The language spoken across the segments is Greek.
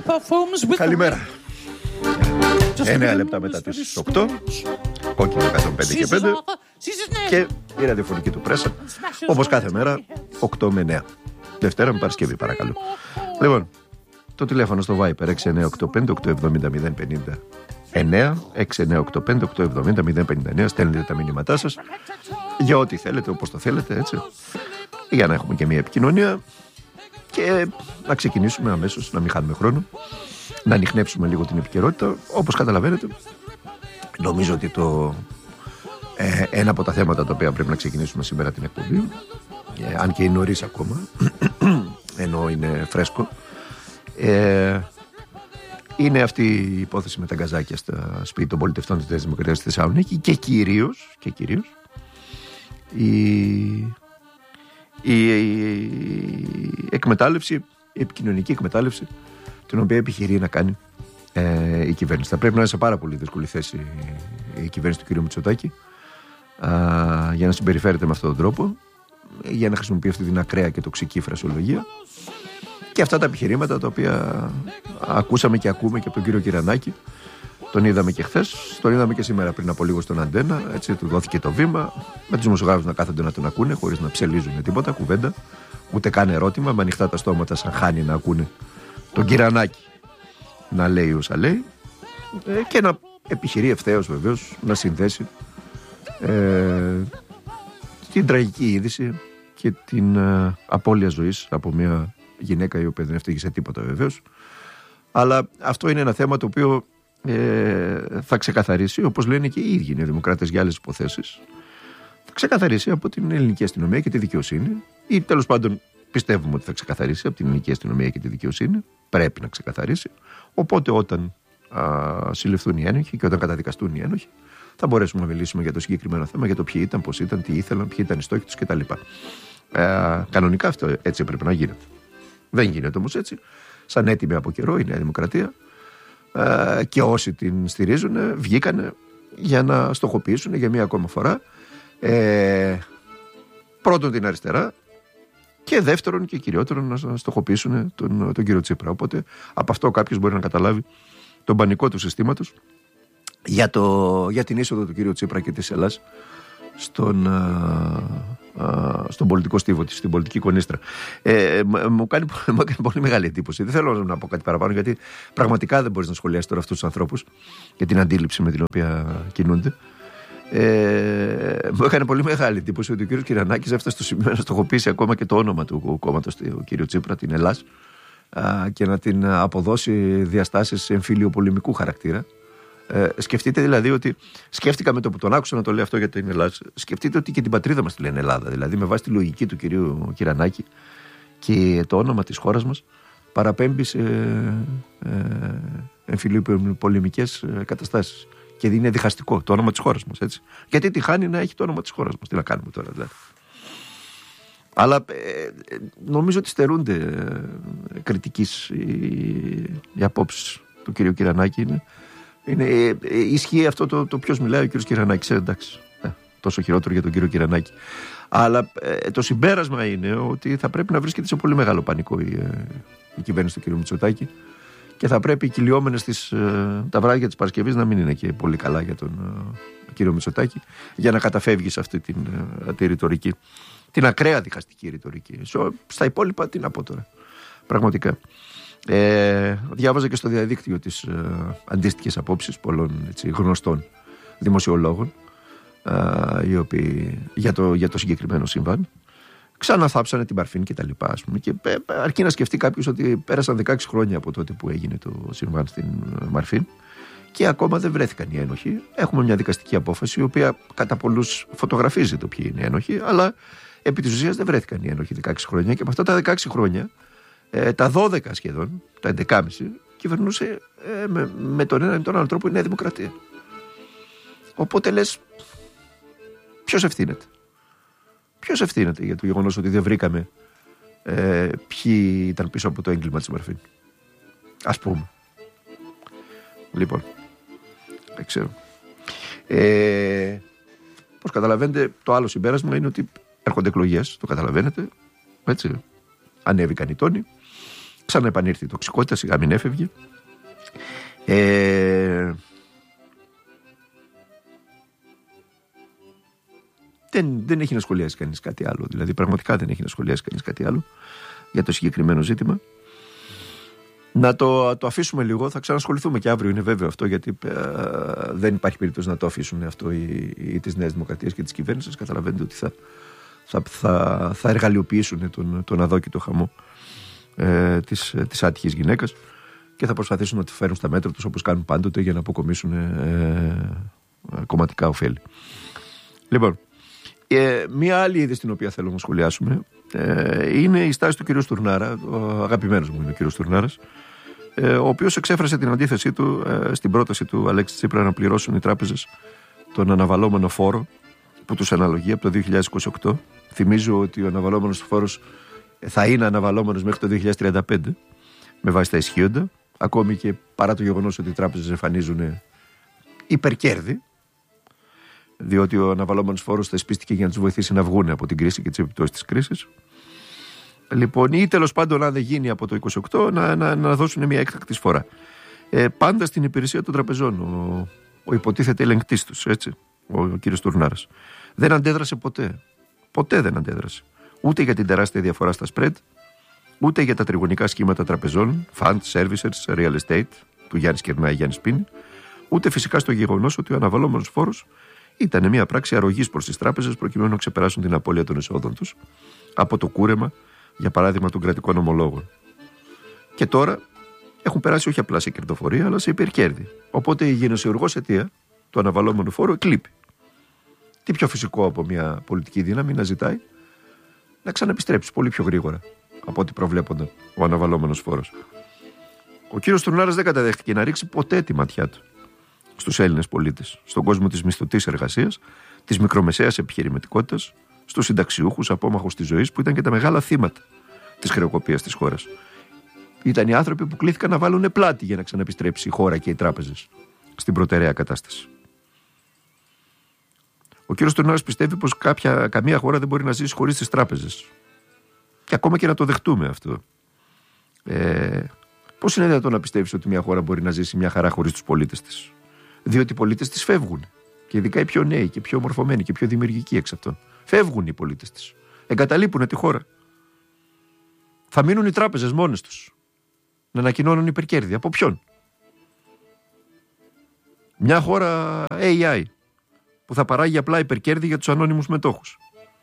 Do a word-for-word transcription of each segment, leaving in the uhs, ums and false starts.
Καλημέρα. Εννέα λεπτά μετά τις οκτώ. Κόκκινο εκατόν πέντε και πέντε. Και η ραδιοφωνική του πρέσα, όπως κάθε μέρα, οκτώ με εννέα. Δευτέρα με Παρασκευή, παρακαλώ. Λοιπόν, το τηλέφωνο στο Viper έξι εννέα οκτώ πέντε οκτώ επτά μηδέν μηδέν πενήντα εννέα, έξι εννέα οκτώ πέντε οκτώ επτά μηδέν μηδέν πενήντα εννέα. Στέλνετε τα μηνύματά σας για ό,τι θέλετε, όπως το θέλετε, έτσι, για να έχουμε και μια επικοινωνία και να ξεκινήσουμε αμέσως, να μην χάνουμε χρόνο, να ανιχνεύσουμε λίγο την επικαιρότητα. Όπως καταλαβαίνετε, νομίζω ότι το ε, ένα από τα θέματα τα οποία πρέπει να ξεκινήσουμε σήμερα την εκπομπή, ε, αν και είναι νωρίς ακόμα, ενώ είναι φρέσκο, ε, είναι αυτή η υπόθεση με τα γκαζάκια στα σπίτι των πολιτευτών της Δημοκρατίας στη Θεσσαλονίκη και κυρίως, και κυρίως η, η, η εκμετάλλευση, η επικοινωνική εκμετάλλευση την οποία επιχειρεί να κάνει ε, η κυβέρνηση. Θα πρέπει να είναι σε πάρα πολύ δύσκολη θέση η κυβέρνηση του κ. Μητσοτάκη α, για να συμπεριφέρεται με αυτόν τον τρόπο, για να χρησιμοποιεί αυτή την ακραία και τοξική φρασιολογία και αυτά τα επιχειρήματα τα οποία ακούσαμε και ακούμε και από τον κύριο Κυρανάκη. Τον είδαμε και χθες, τον είδαμε και σήμερα πριν από λίγο στον Αντένα. Έτσι του δόθηκε το βήμα, με τους δημοσιογράφους να κάθονται να τον ακούνε χωρίς να ψελίζουν τίποτα, κουβέντα, ούτε καν ερώτημα, με ανοιχτά τα στόματα σαν χάνει να ακούνε τον Κυρανάκη να λέει όσα λέει, ε, και να επιχειρεί ευθέως βεβαίως να συνδέσει ε, την τραγική είδηση και την ε, απώλεια ζωής από μια γυναίκα η οποία δεν ευτύχει σε τίποτα βεβαίως. Αλλά αυτό είναι ένα θέμα το οποίο ε, θα ξεκαθαρίσει, όπως λένε και οι ίδιοι οι νεοδημοκράτες για άλλες υποθέσεις, θα ξεκαθαρίσει από την ελληνική αστυνομία και τη δικαιοσύνη, ή τέλος πάντων πιστεύουμε ότι θα ξεκαθαρίσει από την ελληνική αστυνομία και τη δικαιοσύνη. Πρέπει να ξεκαθαρίσει. Οπότε όταν α, συλληφθούν οι ένοχοι και όταν καταδικαστούν οι ένοχοι, θα μπορέσουμε να μιλήσουμε για το συγκεκριμένο θέμα, για το ποιοι ήταν, πώς ήταν, τι ήθελαν, ποιοι ήταν οι στόχοι τους κτλ. Ε, κανονικά αυτό έτσι έπρεπε να γίνεται. Δεν γίνεται όμως έτσι. Σαν έτοιμη από καιρό η Νέα Δημοκρατία ε, και όσοι την στηρίζουν βγήκανε για να στοχοποιήσουν για μία ακόμα φορά ε, πρώτον την αριστερά και δεύτερον και κυριότερον να στοχοποιήσουν τον, τον κύριο Τσίπρα. Οπότε από αυτό κάποιος μπορεί να καταλάβει τον πανικό του συστήματος για, το, για την είσοδο του κύριου Τσίπρα και της Ελλάδας στον, α, α, στον πολιτικό στίβο της, στην πολιτική κονίστρα. Ε, μου, κάνει, μου κάνει πολύ μεγάλη εντύπωση. Δεν θέλω να πω κάτι παραπάνω, γιατί πραγματικά δεν μπορείς να σχολιάσεις τώρα αυτούς τους ανθρώπους για την αντίληψη με την οποία κινούνται. Ε, μου έκανε πολύ μεγάλη εντύπωση ότι ο κύριος Κυρανάκης έφτασε στο σημείο να στοχοποιήσει ακόμα και το όνομα του κόμματος, του κύριο Τσίπρα, την Ελλάς, α, και να την αποδώσει διαστάσεις εμφυλιοπολεμικού χαρακτήρα. Ε, σκεφτείτε δηλαδή ότι, σκέφτηκα με το που τον άκουσα να το λέει αυτό για την Ελλάδα, σκεφτείτε ότι και την πατρίδα μας τη λένε Ελλάδα. Δηλαδή με βάση τη λογική του κυρίου Κυρανάκη και το όνομα της χώρας μας παραπέμπει σε ε, εμφυλιοπολεμικές καταστάσεις. Και είναι διχαστικό το όνομα της χώρας μας, έτσι. Γιατί τη χάνει να έχει το όνομα της χώρας μας. Τι να κάνουμε τώρα, δηλαδή. Αλλά ε, νομίζω ότι στερούνται ε, κριτικής οι, οι απόψεις του κυρίου Κυρανάκη. Είναι, είναι, ε, ε, ισχύει αυτό το, το ποιος μιλάει ο κύριος Κυρανάκης. Ε, εντάξει, ε, τόσο χειρότερο για τον κύριο Κυρανάκη. Αλλά ε, το συμπέρασμα είναι ότι θα πρέπει να βρίσκεται σε πολύ μεγάλο πανικό η, ε, η κυβέρνηση του κύριου Μητσοτάκη. Και θα πρέπει οι κυλιόμενες της, τα βράδια της Παρασκευής να μην είναι και πολύ καλά για τον uh, κύριο Μητσοτάκη, για να καταφεύγει σε αυτή την, uh, τη ρητορική, την ακραία διχαστική ρητορική. Στα υπόλοιπα τι να πω τώρα, πραγματικά. Ε, διάβαζα και στο διαδίκτυο τις uh, αντίστοιχες απόψεις πολλών, έτσι, γνωστών δημοσιολόγων uh, οι οποίοι, για, το, για το συγκεκριμένο συμβάν ξαναθάψανε την Μαρφίν και τα λοιπά, ας πούμε. Και αρκεί να σκεφτεί κάποιος ότι πέρασαν δεκαέξι χρόνια από τότε που έγινε το συμβάν στην Μαρφίν και ακόμα δεν βρέθηκαν οι ένοχοι. Έχουμε μια δικαστική απόφαση, η οποία κατά πολλούς φωτογραφίζει το ποιοι είναι οι ένοχοι, αλλά επί της ουσίας δεν βρέθηκαν οι ένοχοι δεκαέξι χρόνια. Και από αυτά τα δεκαέξι χρόνια, ε, τα δώδεκα σχεδόν, τα έντεκα και μισό, κυβερνούσε ε, με, με τον ένα ή τον άλλο τρόπο η Νέα Δημοκρατία. Οπότε λες, ποιος ευθύνεται. Ποιος ευθύνεται για το γεγονός ότι δεν βρήκαμε ε, ποιοι ήταν πίσω από το έγκλημα της Μαρφίν, ας πούμε. Λοιπόν, δεν ξέρω. Ε, πώς καταλαβαίνετε, το άλλο συμπέρασμα είναι ότι έρχονται εκλογές, το καταλαβαίνετε, έτσι. Ανέβηκαν οι τόνοι. Ξαναεπανήρθε η τοξικότητα, σιγά μην έφευγε. Ε, δεν, δεν έχει να σχολιάσει κανείς κάτι άλλο. Δηλαδή, πραγματικά δεν έχει να σχολιάσει κανείς κάτι άλλο για το συγκεκριμένο ζήτημα. Να το, το αφήσουμε λίγο, θα ξανασχοληθούμε και αύριο, είναι βέβαιο αυτό, γιατί ε, δεν υπάρχει περίπτωση να το αφήσουν αυτό οι, οι της Νέας Δημοκρατίας και της κυβέρνησης. Καταλαβαίνετε ότι θα, θα, θα, θα εργαλειοποιήσουν τον, τον αδόκητο χαμό ε, της, της άτυχης γυναίκας και θα προσπαθήσουν να τη φέρουν στα μέτρα τους όπως κάνουν πάντοτε για να αποκομίσουν ε, ε, κομματικά ωφέλη. Λοιπόν, ε, μία άλλη είδη στην οποία θέλω να σχολιάσουμε ε, είναι η στάση του κ. Στουρνάρα, ο αγαπημένος μου είναι ο κ. Στουρνάρας, ε, ο οποίος εξέφρασε την αντίθεσή του ε, στην πρόταση του Αλέξη Τσίπρα να πληρώσουν οι τράπεζες τον αναβαλώμενο φόρο που τους αναλογεί από το δύο χιλιάδες είκοσι οκτώ. Θυμίζω ότι ο αναβαλώμενος φόρος θα είναι αναβαλώμενος μέχρι το δύο χιλιάδες τριάντα πέντε με βάση τα ισχύοντα, ακόμη και παρά το γεγονός ότι οι τράπεζες εμφανίζουν υπερκέρδη, διότι ο αναβαλώμενος φόρος θεσπίστηκε για να τους βοηθήσει να βγουν από την κρίση και τις επιπτώσεις της κρίσης. Λοιπόν, ή τέλος πάντων, αν δεν γίνει από το είκοσι οκτώ, να, να, να δώσουν μια έκτακτη εισφορά. Ε, πάντα στην υπηρεσία των τραπεζών, ο, ο υποτίθεται ελεγκτής τους, έτσι, ο, ο κύριος Στουρνάρας. Δεν αντέδρασε ποτέ. Ποτέ δεν αντέδρασε. Ούτε για την τεράστια διαφορά στα spread, ούτε για τα τριγωνικά σχήματα τραπεζών, fund, services, real estate, του Γιάννη Κερνάη, Γιάννη Πίνη, ούτε φυσικά στο γεγονός ότι ο αναβαλώμενος φόρος ήταν μια πράξη αρρωγής προς τις τράπεζες προκειμένου να ξεπεράσουν την απώλεια των εσόδων τους από το κούρεμα, για παράδειγμα, των κρατικών ομολόγων. Και τώρα έχουν περάσει όχι απλά σε κερδοφορία, αλλά σε υπερκέρδη. Οπότε η γενεσιουργός αιτία του αναβαλώμενου φόρου εκλείπει. Τι πιο φυσικό από μια πολιτική δύναμη να ζητάει να ξαναεπιστρέψει πολύ πιο γρήγορα από ό,τι προβλέπονταν ο αναβαλώμενος φόρος. Ο κύριος Στουρνάρας δεν καταδέχτηκε να ρίξει ποτέ τη ματιά του στους Έλληνες πολίτες, στον κόσμο της μισθωτής εργασίας, της μικρομεσαίας επιχειρηματικότητας, στους συνταξιούχους, απόμαχους της ζωής, που ήταν και τα μεγάλα θύματα της χρεοκοπίας της χώρας. Ήταν οι άνθρωποι που κλήθηκαν να βάλουν πλάτη για να ξαναεπιστρέψει η χώρα και οι τράπεζες στην προτεραία κατάσταση. Ο κύριος Στουρνάρας πιστεύει πως κάποια, καμία χώρα δεν μπορεί να ζήσει χωρίς τις τράπεζες. Και ακόμα και να το δεχτούμε αυτό. Ε, πώς είναι δυνατόν να πιστεύεις ότι μια χώρα μπορεί να ζήσει μια χαρά χωρίς τους πολίτες της? Διότι οι πολίτες της φεύγουν. Και ειδικά οι πιο νέοι και πιο μορφωμένοι και πιο δημιουργικοί εξ αυτών. Φεύγουν οι πολίτες της. Εγκαταλείπουν τη χώρα. Θα μείνουν οι τράπεζες μόνες τους να ανακοινώνουν υπερκέρδη. Από ποιον? Μια χώρα έι άι που θα παράγει απλά υπερκέρδη για τους ανώνυμους μετόχους.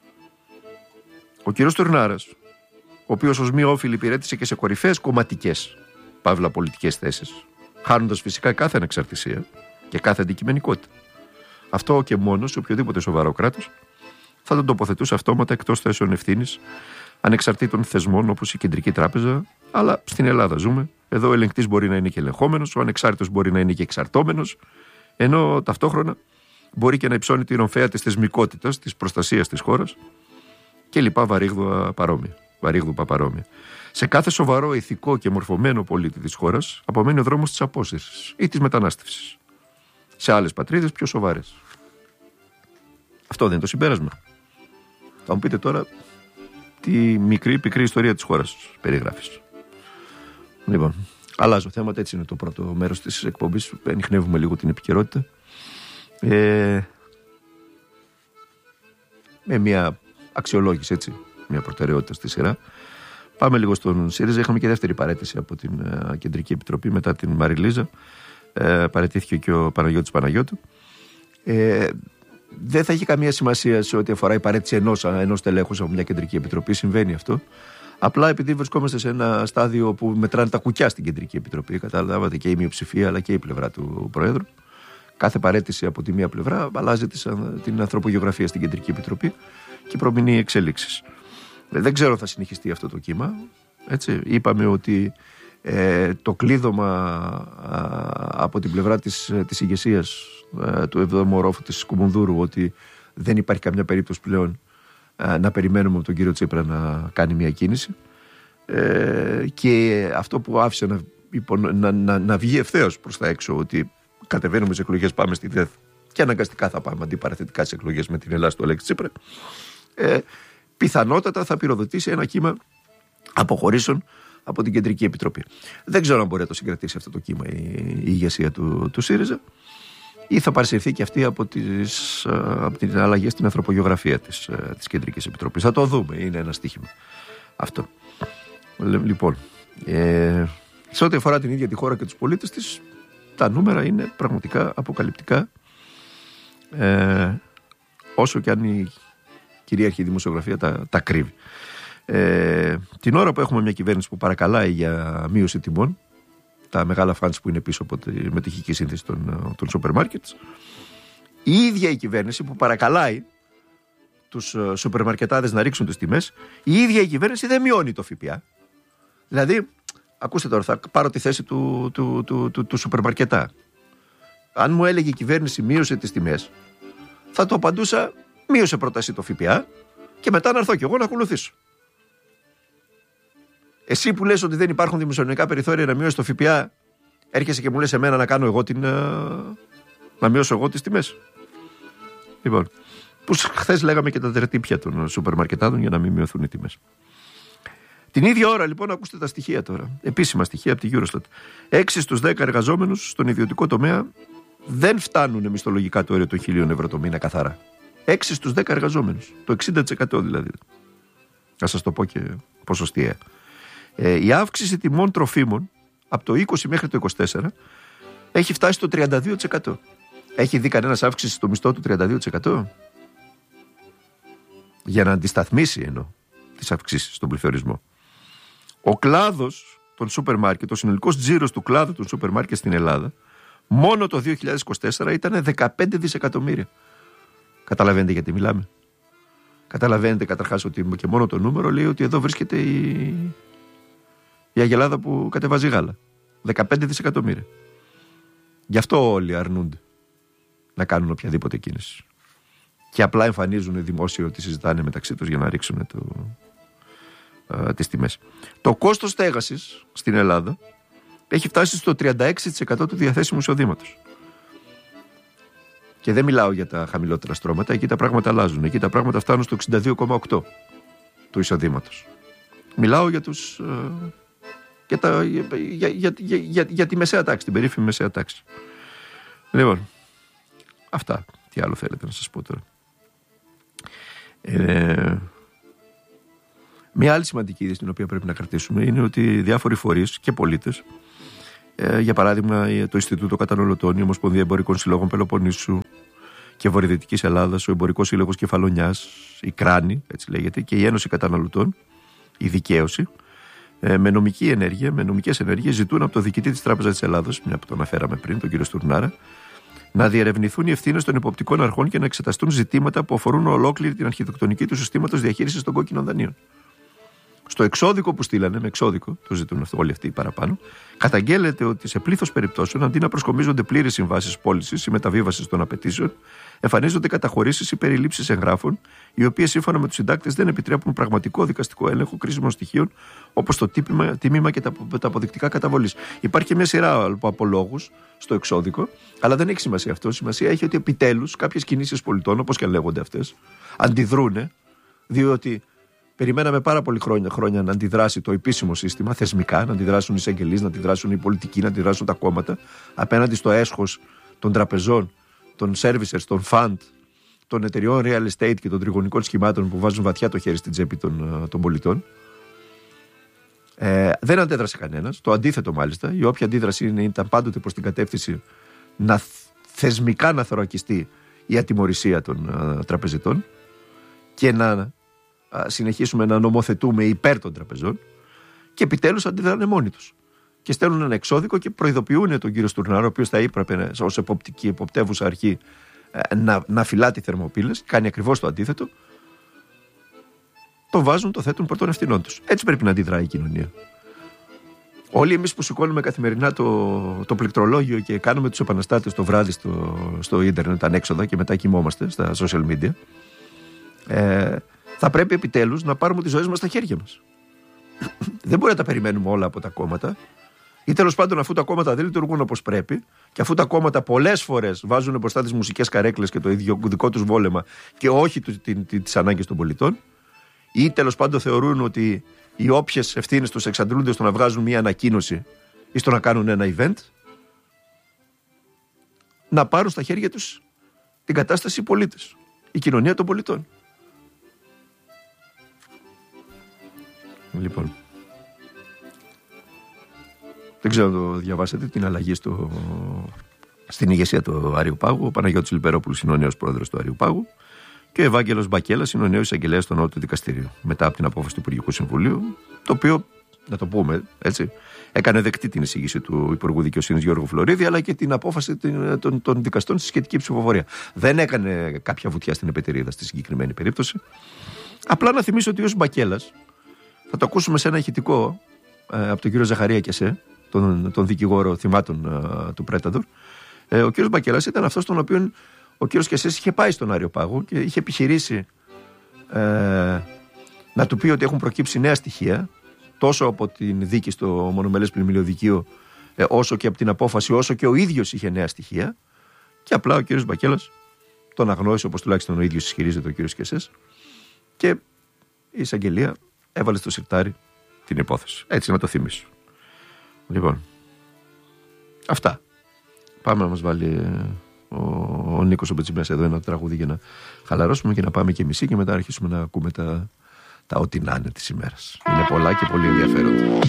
Ο κύριος Στουρνάρας, ο οποίος ως μη όφιλ υπηρέτησε και σε κορυφαίες κομματικές, παύλα πολιτικές θέσεις, χάνοντας φυσικά κάθε ανεξαρτησία και κάθε αντικειμενικότητα. Αυτό και μόνο σε οποιοδήποτε σοβαρό κράτος θα τον τοποθετούσε αυτόματα εκτός θέσεων ευθύνης ανεξαρτήτων θεσμών όπως η Κεντρική Τράπεζα, αλλά στην Ελλάδα ζούμε. Εδώ ο ελεγκτής μπορεί να είναι και ελεγχόμενος, ο ανεξάρτητος μπορεί να είναι και εξαρτώμενος, ενώ ταυτόχρονα μπορεί και να υψώνει την ομφαία της θεσμικότητας, της προστασίας της χώρας και λοιπά βαρύγδουα παρόμοια. Βαρύγδουπα παρόμοια. Σε κάθε σοβαρό, ηθικό και μορφωμένο πολίτη της χώρας απομένει ο δρόμος της απόσυρσης ή της μετανάστευσης. Σε άλλες πατρίδες πιο σοβαρές. Αυτό δεν είναι το συμπέρασμα? Θα μου πείτε τώρα τη μικρή πικρή ιστορία της χώρας περιγράφεις. Λοιπόν, αλλάζω θέματα, έτσι είναι το πρώτο μέρος της εκπομπής. Ενιχνεύουμε λίγο την επικαιρότητα. Ε, με μια αξιολόγηση, έτσι, μια προτεραιότητα στη σειρά. Πάμε λίγο στον ΣΥΡΙΖΑ. Είχαμε και δεύτερη παραίτηση από την uh, Κεντρική Επιτροπή μετά την Μαριλίζα. Ε, παραιτήθηκε και ο Παναγιώτης Παναγιώτου. Ε, δεν θα έχει καμία σημασία σε ό,τι αφορά η παραίτηση ενός, ενός τελέχους από μια Κεντρική Επιτροπή. Συμβαίνει αυτό. Απλά επειδή βρισκόμαστε σε ένα στάδιο που μετράνε τα κουκιά στην Κεντρική Επιτροπή, καταλάβατε, και η μειοψηφία αλλά και η πλευρά του Προέδρου. Κάθε παραίτηση από τη μία πλευρά αλλάζει την ανθρωπογεωγραφία στην Κεντρική Επιτροπή και προμηνύει εξελίξεις. Δεν ξέρω αν θα συνεχιστεί αυτό το κύμα. Έτσι. Είπαμε ότι ε, το κλείδωμα α, από την πλευρά της, της ηγεσίας α, του εβδόμου ορόφου της Κουμουνδούρου ότι δεν υπάρχει καμιά περίπτωση πλέον α, να περιμένουμε από τον κύριο Τσίπρα να κάνει μια κίνηση. Ε, και αυτό που άφησε να, να, να, να βγει ευθέως προς τα έξω ότι κατεβαίνουμε στις εκλογές, πάμε στη ΔΕΘ και αναγκαστικά θα πάμε αντιπαραθετικά στις εκλογές με την Ελλάδα του Αλέξη Τσίπρα. Ε, πιθανότατα θα πυροδοτήσει ένα κύμα αποχωρήσεων από την Κεντρική Επιτροπή. Δεν ξέρω αν μπορεί να το συγκρατήσει αυτό το κύμα η, η ηγεσία του, του ΣΥΡΙΖΑ, ή θα παρασυρθεί και αυτή από τις, από την αλλαγή στην ανθρωπογεωγραφία της, της Κεντρικής Επιτροπής. Θα το δούμε, είναι ένα στοίχημα αυτό. Λοιπόν, ε, σε ό,τι αφορά την ίδια τη χώρα και τους πολίτες της, τα νούμερα είναι πραγματικά αποκαλυπτικά, ε, όσο και αν η κυρίαρχη δημοσιογραφία τα, τα κρύβει. Ε, την ώρα που έχουμε μια κυβέρνηση που παρακαλάει για μείωση τιμών, τα μεγάλα φαντς που είναι πίσω από τη μετοχική σύνθεση των, των σούπερ μάρκετς, η ίδια η κυβέρνηση που παρακαλάει τους σούπερ μαρκετάδες να ρίξουν τις τιμές, η ίδια η κυβέρνηση δεν μειώνει το ΦΠΑ. Δηλαδή, ακούστε τώρα, θα πάρω τη θέση του, του, του, του, του σούπερ μαρκετά. Αν μου έλεγε η κυβέρνηση μείωσε τις τιμές, θα το απαντούσα, μείωσε πρώτα εσύ το ΦΠΑ και μετά να έρθω κι εγώ να ακολουθήσω. Εσύ που λες ότι δεν υπάρχουν δημοσιονομικά περιθώρια να μειώσει το ΦΠΑ, έρχεσαι και μου λες εμένα να κάνω εγώ την, να μειώσω εγώ τις τιμές. Λοιπόν, που χθες λέγαμε και τα τερτύπια των σούπερ μαρκετάδων για να μην μειωθούν οι τιμές. Την ίδια ώρα λοιπόν, ακούστε τα στοιχεία τώρα, επίσημα στοιχεία από τη Eurostat. έξι στους δέκα εργαζόμενους στον ιδιωτικό τομέα δεν φτάνουν μισθολογικά το όριο των χίλιων ευρώ το μήνα καθαρά. έξι στους δέκα εργαζόμενους, το εξήντα τοις εκατό δηλαδή. Να σας το πω και ποσοστιαία. Ε, η αύξηση τιμών τροφίμων από το είκοσι μέχρι το είκοσι τέσσερα έχει φτάσει στο τριάντα δύο τοις εκατό. Έχει δει κανένας αύξηση στο μισθό του τριάντα δύο τοις εκατό? Για να αντισταθμίσει εννοώ τις αυξήσεις στον πληθωρισμό. Ο κλάδος των σούπερ μάρκετ, ο συνολικός τζίρος του κλάδου των σούπερ μάρκετ στην Ελλάδα, μόνο το δύο χιλιάδες είκοσι τέσσερα ήταν δεκαπέντε δισεκατομμύρια. Καταλαβαίνετε γιατί μιλάμε? Καταλαβαίνετε καταρχάς ότι και μόνο το νούμερο λέει ότι εδώ βρίσκεται η, η αγελάδα που κατεβάζει γάλα. δεκαπέντε δισεκατομμύρια. Γι' αυτό όλοι αρνούνται να κάνουν οποιαδήποτε κίνηση. Και απλά εμφανίζουν δημόσιο ότι συζητάνε μεταξύ τους για να ρίξουν το, α, τις τιμές. Το κόστος στέγασης στην Ελλάδα έχει φτάσει στο τριάντα έξι τοις εκατό του διαθέσιμου εισοδήματος. Και δεν μιλάω για τα χαμηλότερα στρώματα, εκεί τα πράγματα αλλάζουν. Εκεί τα πράγματα φτάνουν στο εξήντα δύο κόμμα οκτώ του εισοδήματος. Μιλάω για, τους, α, για, τα, για, για, για, για, για, για τη μεσαία τάξη, την περίφημη μεσαία τάξη. Λοιπόν, αυτά. Τι άλλο θέλετε να σας πω τώρα? Ε, μια άλλη σημαντική είδηση την οποία πρέπει να κρατήσουμε είναι ότι διάφοροι φορείς και πολίτες, ε, για παράδειγμα το Ινστιτούτο Καταναλωτών, η Ομοσπονδία Εμπορικών Συλλόγων Πελοποννήσου και Βορειοδυτικής Ελλάδας, ο Εμπορικός Σύλλογος Κεφαλονιάς, η Κράνη, έτσι λέγεται, και η Ένωση Καταναλωτών, η Δικαίωση, ε, με νομική ενέργεια, με νομικές ενέργειες, ζητούν από το διοικητή της Τράπεζας της Ελλάδος, μια που το αναφέραμε πριν, τον κύριο Στουρνάρα, να διερευνηθούν οι ευθύνες των υποπτικών αρχών και να εξεταστούν ζητήματα που αφορούν ολόκληρη την αρχιτεκτονική του συστήματος διαχείρισης των κόκκινων δανείων. Στο εξώδικο που στείλανε, με εξώδικο, το ζητούν αυτό, όλοι αυτοί παραπάνω, καταγγέλλεται ότι σε πλήθος περιπτώσεων, αντί να προσκομίζονται πλήρες συμβάσεις πώλησης ή μεταβίβασης των απαιτήσεων, εμφανίζονται καταχωρήσεις ή περιλήψεις εγγράφων, οι οποίες σύμφωνα με τους συντάκτες δεν επιτρέπουν πραγματικό δικαστικό έλεγχο κρίσιμων στοιχείων, όπως το τίμημα, τίμημα και τα, τα αποδεικτικά καταβολής. Υπάρχει μια σειρά από λόγους στο εξώδικο, αλλά δεν έχει σημασία αυτό. Σημασία έχει ότι επιτέλους κάποιες κινήσεις πολιτών, όπως και λέγονται αυτές, αντιδρούνε, διότι περιμέναμε πάρα πολλή χρόνια, χρόνια να αντιδράσει το επίσημο σύστημα, θεσμικά, να αντιδράσουν οι εισαγγελείς, να αντιδράσουν οι πολιτικοί, να αντιδράσουν τα κόμματα, απέναντι στο έσχος των τραπεζών, των servicers, των fund, των εταιριών real estate και των τριγωνικών σχημάτων που βάζουν βαθιά το χέρι στην τσέπη των, των πολιτών. Ε, δεν αντέδρασε κανένας. Το αντίθετο μάλιστα. Η όποια αντίδραση είναι, ήταν πάντοτε προς την κατεύθυνση να θεσμικά να θωρακιστεί η ατιμωρησία των α, τραπεζιτών και να α, συνεχίσουμε να νομοθετούμε υπέρ των τραπεζών, και επιτέλους αντιδράνε μόνοι τους. Και στέλνουν ένα εξώδικο και προειδοποιούν τον κύριο Στουρνάρο, ο οποίος θα έπρεπε ως εποπτική, εποπτεύουσα αρχή να, να φυλά τη θερμοπύλες, κάνει ακριβώς το αντίθετο. Το βάζουν, το θέτουν πρωτών ευθυνών τους. Έτσι πρέπει να αντιδράει η κοινωνία. Όλοι εμείς που σηκώνουμε καθημερινά το, το πληκτρολόγιο και κάνουμε τους επαναστάτες το βράδυ στο, στο ίντερνετ ανέξοδα και μετά κοιμόμαστε στα social media, ε, θα πρέπει επιτέλους να πάρουμε τις ζωές μας στα χέρια μας. Δεν μπορεί να τα περιμένουμε όλα από τα κόμματα, ή τέλος πάντων αφού τα κόμματα δεν λειτουργούν όπως πρέπει και αφού τα κόμματα πολλές φορές βάζουν μπροστά τις μουσικές καρέκλες και το ίδιο δικό τους βόλεμα και όχι τις ανάγκες των πολιτών, ή τέλος πάντων θεωρούν ότι οι όποιες ευθύνες τους εξαντλούνται στο να βγάζουν μια ανακοίνωση ή στο να κάνουν ένα event, να πάρουν στα χέρια τους την κατάσταση οι πολίτες, η κοινωνία των πολιτών. Λοιπόν, δεν ξέρω αν το διαβάσατε, την αλλαγή στο, στην ηγεσία του Άριου Πάγου. Ο Παναγιώτης Λιπερόπουλος είναι ο νέος πρόεδρος του Άριου Πάγου και ο Ευάγγελος Μπακέλας είναι ο νέος εισαγγελέας του Νότου Δικαστηρίου, μετά από την απόφαση του Υπουργικού Συμβουλίου, το οποίο, να το πούμε έτσι, έκανε δεκτή την εισήγηση του Υπουργού Δικαιοσύνης Γιώργου Φλωρίδη, αλλά και την απόφαση των, των δικαστών στη σχετική ψηφοφορία. Δεν έκανε κάποια βουτιά στην επετηρίδα στη συγκεκριμένη περίπτωση. Απλά να θυμίσω ότι ο Μπακέλας, θα το ακούσουμε σε ένα ηχητικό ε, από τον κύριο Ζαχαρία Κεσέ, τον, τον δικηγόρο θυμάτων ε, του Πρέταντορ. Ε, ο κύριος Μπακέλας ήταν αυτός τον οποίο ο κύριος Κεσές είχε πάει στον Άριο Πάγο και είχε επιχειρήσει ε, να του πει ότι έχουν προκύψει νέα στοιχεία, τόσο από την δίκη στο μονομελές πλημμυλιοδικείο, ε, όσο και από την απόφαση, όσο και ο ίδιος είχε νέα στοιχεία. Και απλά ο κύριος Μπακέλας τον αγνώρισε, όπως τουλάχιστον ο ίδιος ισχυρίζεται ο κύριος Κεσές, και η εισαγγελία έβαλε στο σιρτάρι την υπόθεση. Έτσι να το θυμίσω. Λοιπόν, αυτά. Πάμε να μας βάλει ο, ο Νίκος ο Μπετσιμιάς εδώ ένα τραγούδι για να χαλαρώσουμε και να πάμε και μισή και μετά αρχίσουμε να ακούμε τα, τα ό,τι να είναι της ημέρας. Είναι πολλά και πολύ ενδιαφέροντα.